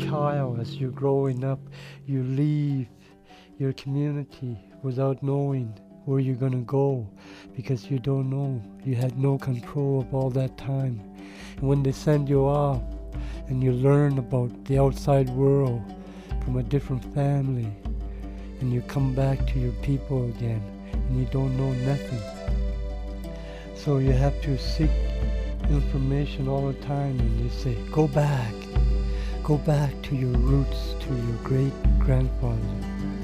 child, as you're growing up, you leave your community without knowing where you're going to go, because you don't know. You had no control of all that time. And when they send you off and you learn about the outside world from a different family, and you come back to your people again, and you don't know nothing. So you have to seek information all the time, and you say, go back to your roots, to your great grandfather.